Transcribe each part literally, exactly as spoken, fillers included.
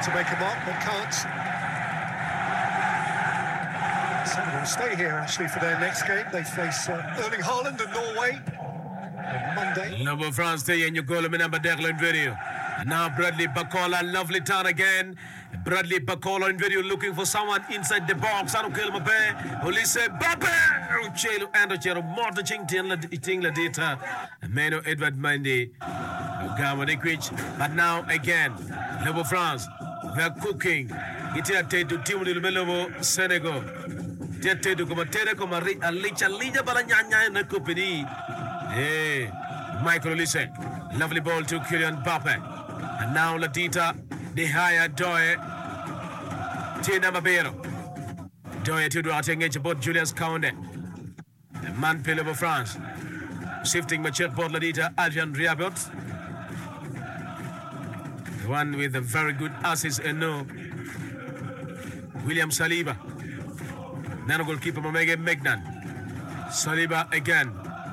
to make a mark, but can't. Senegal will stay here, actually, for their next game. They face uh, Erling Haaland of Norway on Monday. Number France stay in your goal, number Declan video. Now Bradley Bacola, lovely turn again. Bradley Bacola in video looking for someone inside the box. I don't kill my bear. Olise Babe! Chelo and Chero Morta Tingla Data. Meno Edward Mendy. Gamadikwich. But now again, Number France. They're cooking. It is a to Team Melovo, Senegal. Tete to Comatere Comari, a Licha Lija Balanyanya and the Cupidi. Hey, Michael Olise. Lovely ball to Kylian Mbappe. And now Latita, the higher Doye, Tina Mabero. Doye to do our thing about Julius Koundé. The man pillar of France. Shifting Machete Port Ladita, Adrian Rabiot. The one with a very good assist and no. William Saliba. Nano goalkeeper Mamege Megnan. Saliba again.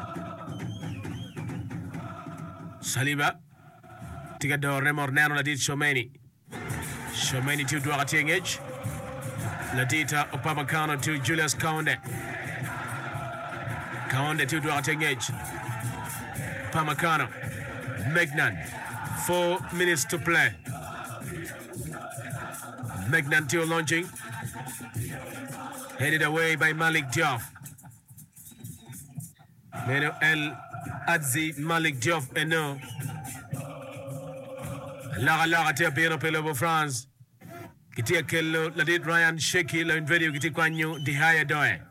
Saliba. Tigador Remor Nano Ladit Shomeni. Shomeni to Duarte Edge. Ladita Upamecano to Julius Koundé. Koundé to Duarte Edge. Upamecano. Megnan. Four minutes to play. Megnan to launching. Headed away by Malik Diop. Meno El Adzi Malik Diop and no. Lara Lara Tia Piro Pelo France. Kitia Kello, Ladit Ryan Sheki, La Invedio Kitikwanyu, the higher Doe.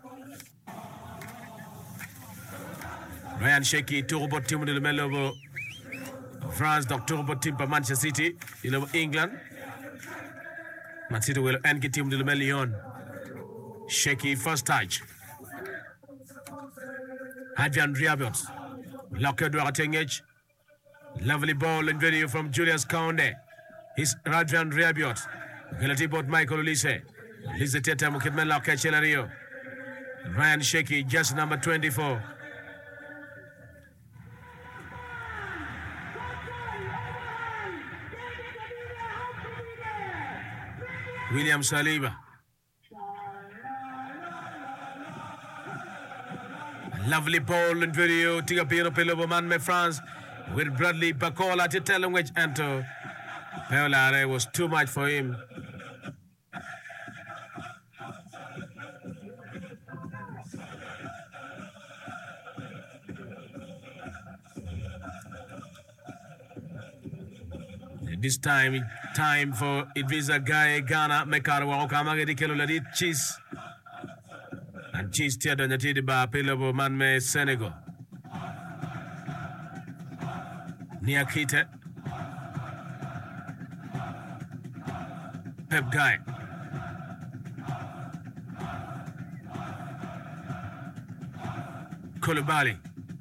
Ryan Sheki, Turbo Tim de Melovo, France, Doctor Timpa Manchester City, you know, England. Man City will end Tim de Melion. Sheki, first touch. Adrian Rabiot, Locker Duartengage. Lovely ball and video from Julius Koundé. He's Adrian Rabiot. Gelatibot Michael Olise. Lise Teta Mukitman Locker Chelario. Ryan Sheki, just number twenty-four. William Saliba. Lovely ball and video. Tiga Pino Pelobo Man me France with Bradley Bacola to tell him which enter. Peolare was too much for him. This time, time for Idrissa Gueye Ghana. Mekara Wakamage di Kelo Ladit Cheese. And Cheese Tiada Natidi Ba Pelobo Manme Senegal. Niakite. Pep Gueye. Koulibaly.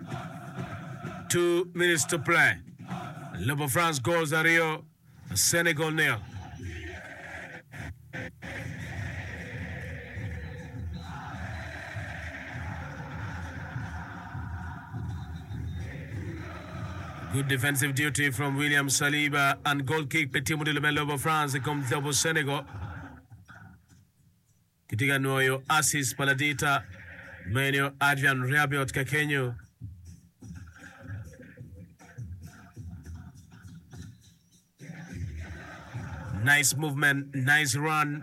Two minutes to play. Lobo France goals are Rio. Senegal nil. Good defensive duty from William Saliba and goal kick Petit Moudou Lobo France comes double Senegal. Kitiga Noyo assist Paladita Menio Adrian Rabiot Kakenyo. Nice movement, nice run.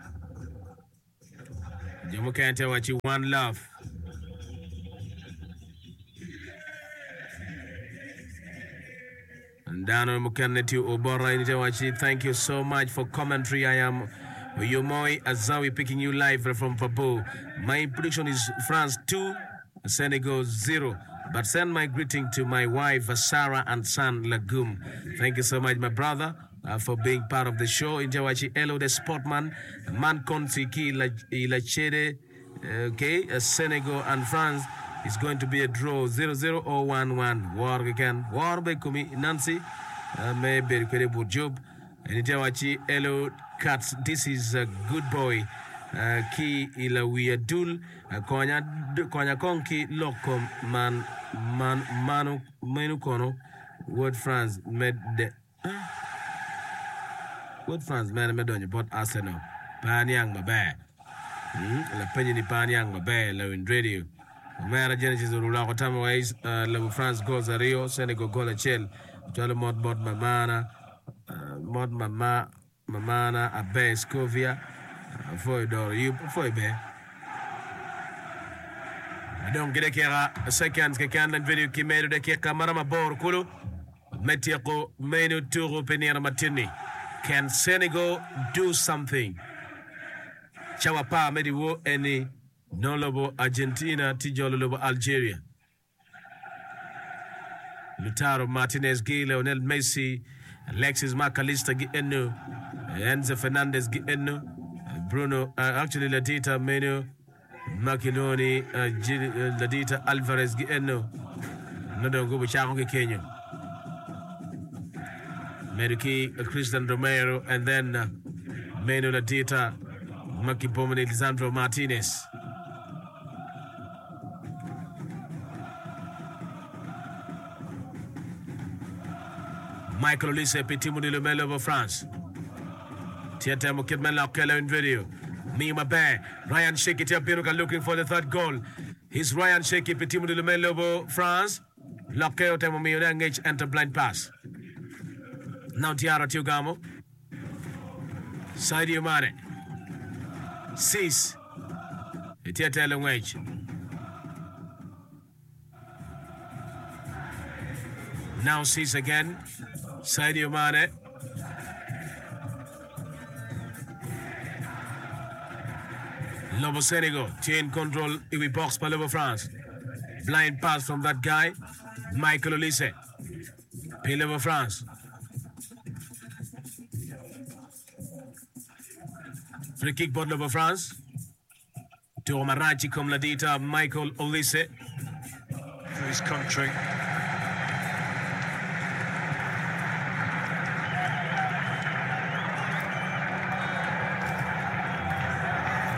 Jomo Kante wachi one love. And Dano Mukaneti Obora Initawachi, thank you so much for commentary. I am Yomoy Azawi picking you live from Papu. My prediction is France two, Senegal zero. But send my greeting to my wife Sarah and son Lagum. Thank you so much, my brother. Uh, for being part of the show. Injawachi Elo the Sportman, Man Konsiki Ilachere, okay, uh, Senegal and France is going to be a draw zero zero or one one. War again, War Bekumi Nancy, maybe incredible job. And Injawachi Elo Cats, this is a good boy. Ki Ilawiadul, Konya Konya Konki Lokom Man Man Manu Menukono, Word France made the What France man me donye bot Arsenal. Panyang mabe. Hmm, la penye ni panyang mabe la win radio. Mera Genesis rula ko tama ways la France goes a Rio, Senegal goal a Chel. Jalo mod mod mamana. Mod mama mamana abe Scovia. Foi do you foi be. Donc gede kera seconds ke kan video ki medo de ke kamera ma bor kulu. Metiako menu turu penira matini. Can Senegal do something? Chawapa mediwo any no lobo Argentina tijolo lobo Algeria. Lautaro Martinez gi Lionel Messi, Alexis McAllister gi enno, Enzo Fernandez gi enno, Bruno uh, actually Ladita Menu, Makeloni, uh, G, uh, Ladita Alvarez gi enno. No don't go with Chako gi Kenya. Meduki, uh, Christian Romero, and then uh, Menu Ladita, Maki Bomani, Lisandro Martinez. Michael Olise, Petit Mouni Melo of France. Tieta Mokidman Lakela in video. Me, my bear. Ryan Sheki Tiapiruka looking for the third goal. He's Ryan Sheki, Petit Mouni Melo of France. Lakeo Temomi engage enter blind pass. Now Tiara Tiugamo. Sadio Mane. Cease. Tieta Lengwage. Now Cease again. Sadio Mane. Lobo Senegal. Chain control. Iwi box by Lobo France. Blind pass from that guy. Michael Olise. Pay Lobo France. Free kick ball Lobo France. To Marachi Komladita. Michael Olise. For his country.